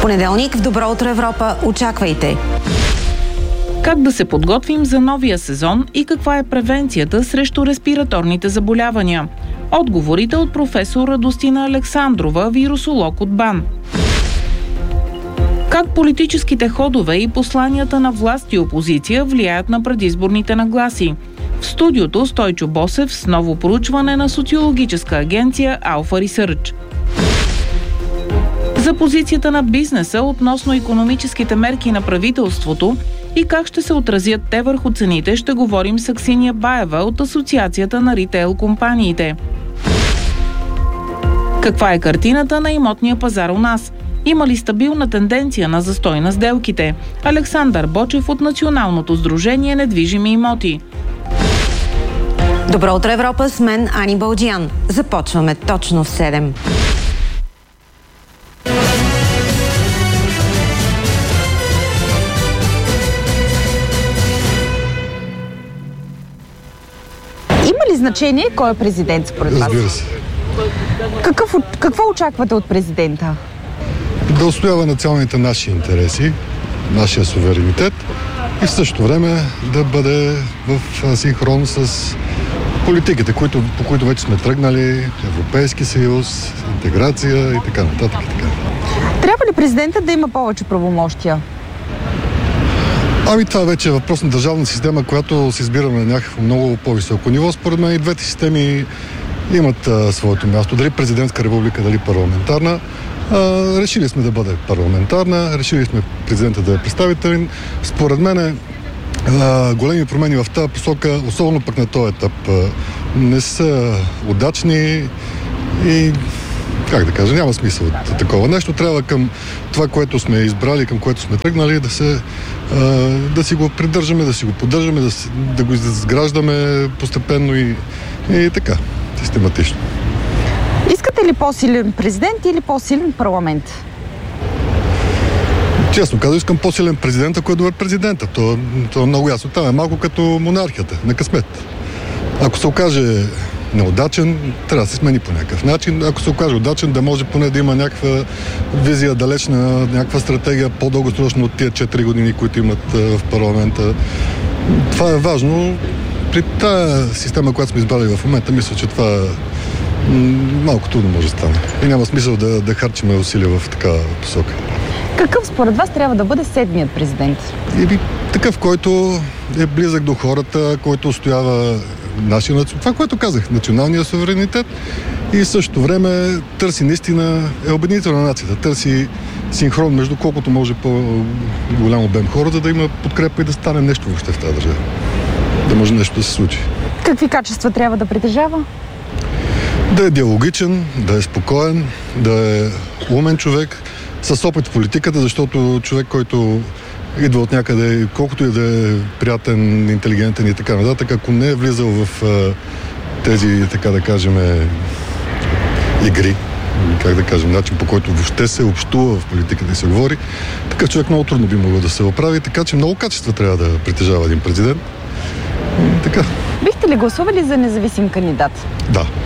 Понеделник в Добро утро Европа. Очаквайте! Как да се подготвим за новия сезон и каква е превенцията срещу респираторните заболявания? Отговорите от професор Радостина Александрова, вирусолог от БАН. Как политическите ходове и посланията на власт и опозиция влияят на предизборните нагласи? В студиото Стойчо Босев с ново проучване на социологическа агенция Alpha Research. За позицията на бизнеса относно икономическите мерки на правителството и как ще се отразят те върху цените, ще говорим с Аксинья Баева от Асоциацията на ритейл компаниите. Каква е картината на имотния пазар у нас? Има ли стабилна тенденция на застой на сделките? Александър Бочев от Националното сдружение Недвижими имоти. Добро утро Европа, с мен Ани Балджиян. Започваме точно в 7. Има ли значение кой е президент според вас? Разбира се. Какво очаквате от президента? Да отстоява националните наши интереси, нашия суверенитет и в същото време да бъде в синхрон с политиките, по които вече сме тръгнали, Европейски съюз, интеграция и така нататък. Трябва ли президентът да има повече правомощия? Това вече е въпрос на държавна система, която се избира на някакво много по-високо ниво. Според мен и двете системи имат своето място. Дали президентска република, дали парламентарна. Решили сме да бъде парламентарна, решили сме президента да е представителен. Според мен големи промени в тази посока, особено пък на този етап, не са удачни и няма смисъл от такова нещо. Трябва към това, което сме избрали, към което сме тръгнали, да си го придържаме, да си го поддържаме, да го изграждаме постепенно и така, систематично. Искате ли по-силен президент или по-силен парламент? Честно казвам, искам по-силен президент, ако е добър президента. То е много ясно. Там е малко като монархията, на късмет. Ако се окаже неудачен, трябва да се смени по някакъв начин. Ако се окаже удачен, да може поне да има някаква визия далечна, някаква стратегия по-дългосрочна от тия 4 години, които имат в парламента. Това е важно. При тази система, която сме избрали в момента, мисля, че това малко трудно може да стане. И няма смисъл да харчим усилия в такава посока. Какъв според вас трябва да бъде седмият президент? Такъв, който е близък до хората, който устоява това, което казах, националния суверенитет и в същото време търси наистина обединител на нацията, търси синхрон между колкото може по-голям обем хора, за да има подкрепа и да стане нещо въобще в тази държава. Да може нещо да се случи. Какви качества трябва да притежава? Да е диалогичен, да е спокоен, да е умен човек, с опит в политиката, защото човек, който идва от някъде, колкото и да е приятен, интелигентен и така нататък, ако не е влизал в тези, така да кажем, игри, начин по който въобще се общува в политиката и се говори, така човек много трудно би могъл да се оправи, така че много качества трябва да притежава един президент. Така. Бихте ли гласували за независим кандидат? Да.